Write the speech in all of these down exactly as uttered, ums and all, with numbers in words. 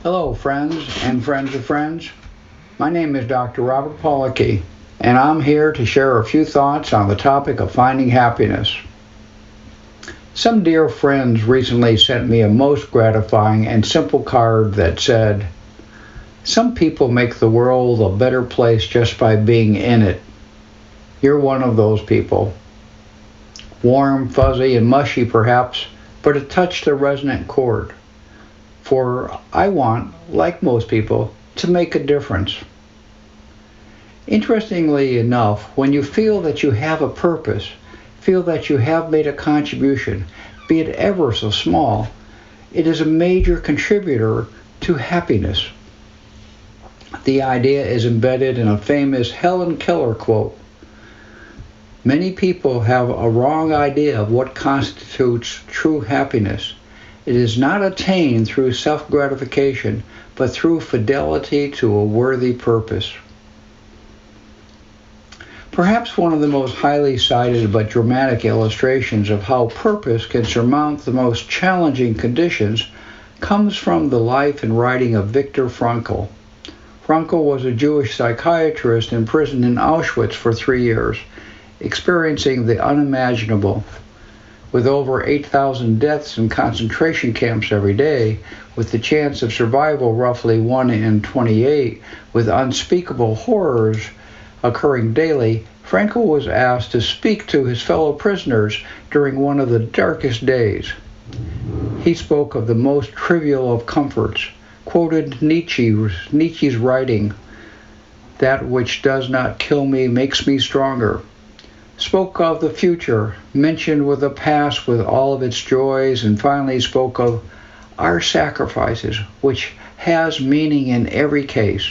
Hello, friends and friends of friends. My name is Doctor Robert Pollocky, and I'm here to share a few thoughts on the topic of finding happiness. Some dear friends recently sent me a most gratifying and simple card that said, "Some people make the world a better place just by being in it. You're one of those people." Warm, fuzzy, and mushy perhaps, but it touched a resonant chord. For I want, like most people, to make a difference. Interestingly enough, when you feel that you have a purpose, feel that you have made a contribution, be it ever so small, it is a major contributor to happiness. The idea is embedded in a famous Helen Keller quote. Many people have a wrong idea of what constitutes true happiness. It is not attained through self-gratification, but through fidelity to a worthy purpose. Perhaps one of the most highly cited but dramatic illustrations of how purpose can surmount the most challenging conditions comes from the life and writing of Viktor Frankl. Frankl was a Jewish psychiatrist imprisoned in Auschwitz for three years, experiencing the unimaginable. With over eight thousand deaths in concentration camps every day, with the chance of survival roughly one in twenty-eight, with unspeakable horrors occurring daily, Frankl was asked to speak to his fellow prisoners during one of the darkest days. He spoke of the most trivial of comforts, quoted Nietzsche's, Nietzsche's writing, "That which does not kill me makes me stronger," spoke of the future, mentioned with the past with all of its joys, and finally spoke of our sacrifices, which has meaning in every case.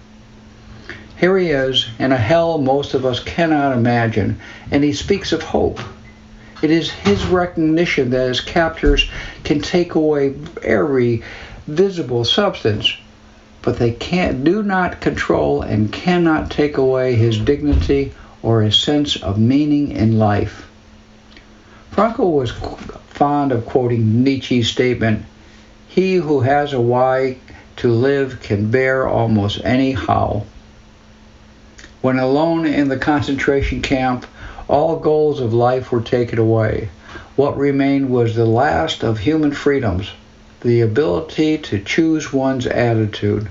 Here he is in a hell most of us cannot imagine, and he speaks of hope. It is his recognition that his captors can take away every visible substance, but they can't, do not control and cannot take away his dignity or a sense of meaning in life. Frankl was fond of quoting Nietzsche's statement, "He who has a why to live can bear almost any how." When alone in the concentration camp, all goals of life were taken away. What remained was the last of human freedoms, the ability to choose one's attitude.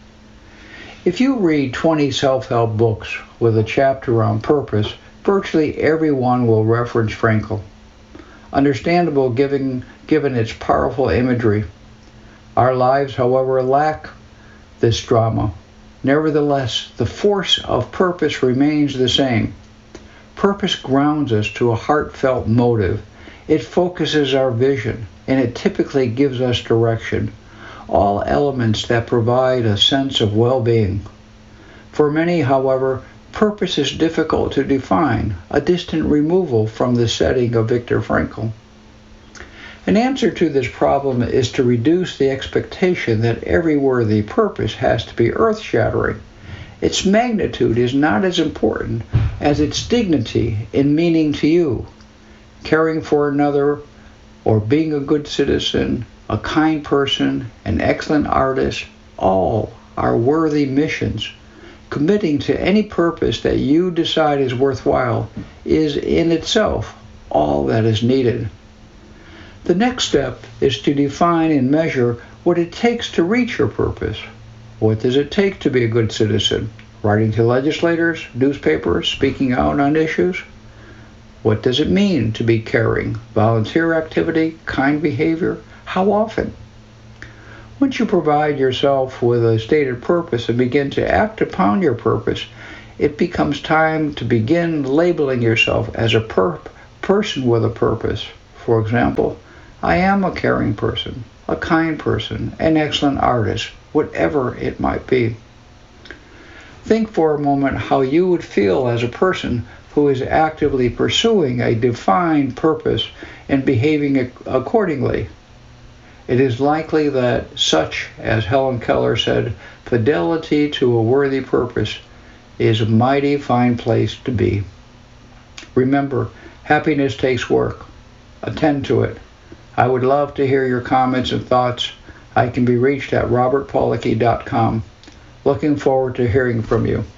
If you read twenty self-help books with a chapter on purpose, virtually every one will reference Frankl. Understandable given, given its powerful imagery. Our lives, however, lack this drama. Nevertheless, the force of purpose remains the same. Purpose grounds us to a heartfelt motive. It focuses our vision, and it typically gives us direction. All elements that provide a sense of well-being. For many, however, purpose is difficult to define, a distant removal from the setting of Viktor Frankl. An answer to this problem is to reduce the expectation that every worthy purpose has to be earth-shattering. Its magnitude is not as important as its dignity and meaning to you. Caring for another, or being a good citizen, a kind person, an excellent artist, all are worthy missions. Committing to any purpose that you decide is worthwhile is in itself all that is needed. The next step is to define and measure what it takes to reach your purpose. What does it take to be a good citizen? Writing to legislators, newspapers, speaking out on issues? What does it mean to be caring? Volunteer activity, kind behavior? How often? Once you provide yourself with a stated purpose and begin to act upon your purpose, it becomes time to begin labeling yourself as a per- person with a purpose. For example, I am a caring person, a kind person, an excellent artist, whatever it might be. Think for a moment how you would feel as a person who is actively pursuing a defined purpose and behaving accordingly. It is likely that such, as Helen Keller said, fidelity to a worthy purpose is a mighty fine place to be. Remember, happiness takes work. Attend to it. I would love to hear your comments and thoughts. I can be reached at robert pollocky dot com. Looking forward to hearing from you.